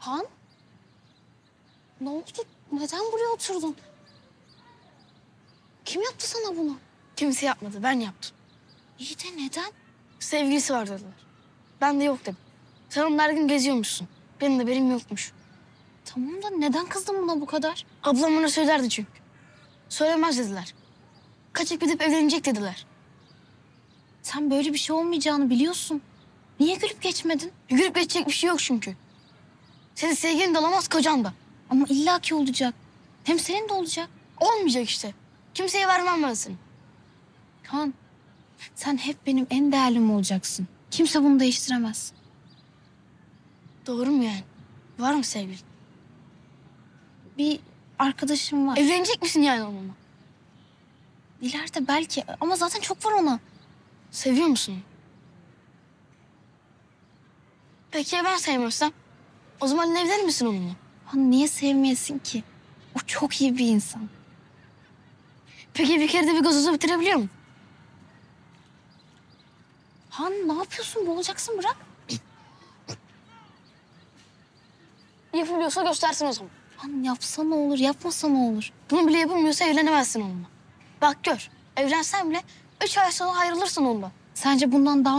Han? Ne oldu? Neden buraya oturdun? Kim yaptı sana bunu? Kimse yapmadı, ben yaptım. İyi de neden? Sevgilisi var dediler. Ben de yok dedim. Sen onunla her gün geziyormuşsun. Benim de haberim yokmuş. Tamam da neden kızdın buna bu kadar? Ablam ona söylerdi çünkü. Söylemez dediler. Kaçıp gidip evlenecek dediler. Sen böyle bir şey olmayacağını biliyorsun. Niye gülüp geçmedin? Yürüyüp geçecek bir şey yok çünkü. Senin sevgilin de olamaz, kocan da. Ama illaki olacak. Hem senin de olacak. Olmayacak işte. Kimseye vermem ben seni. Han, sen hep benim en değerlim olacaksın. Kimse bunu değiştiremez. Doğru mu yani? Var mı sevgilin? Bir arkadaşım var. Evlenecek misin yani onunla? İleride belki ama zaten çok var ona. Seviyor musun onu? Peki ya ben sevmezsem? O zaman evlenir misin onunla? Han niye sevmeyesin ki? O çok iyi bir insan. Peki bir kere de bir gazozu bitirebiliyor mu? Han ne yapıyorsun? Boğulacaksın, bırak. Yapabiliyorsa göstersin o zaman. Han yapsa ne olur, yapmasa ne olur? Bunu bile yapamıyorsa evlenemezsin onunla. Bak gör, evlensen bile 3 ay sonra ayrılırsın onunla. Sence bundan daha